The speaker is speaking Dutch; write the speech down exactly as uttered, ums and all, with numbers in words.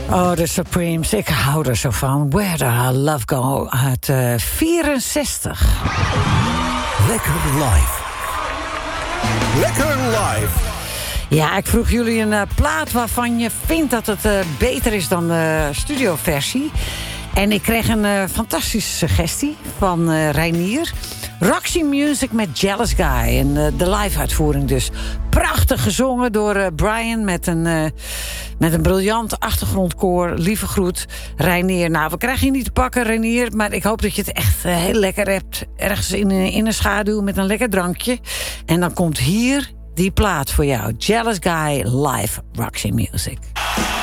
Oh, de Supremes, ik hou er zo van. Where Did Our Love Go uit uh, vierenzestig. Lekker live. Lekker live. Ja, ik vroeg jullie een uh, plaat waarvan je vindt dat het uh, beter is dan de studioversie. En ik kreeg een uh, fantastische suggestie van uh, Reinier. Roxy Music met Jealous Guy. En uh, de live-uitvoering dus. Prachtig gezongen door uh, Brian met een, uh, met een briljant achtergrondkoor. Lieve groet, Reinier. Nou, we krijgen je niet te pakken, Reinier. Maar ik hoop dat je het echt uh, heel lekker hebt. Ergens in, in een schaduw met een lekker drankje. En dan komt hier die plaat voor jou. Jealous Guy live, Roxy Music.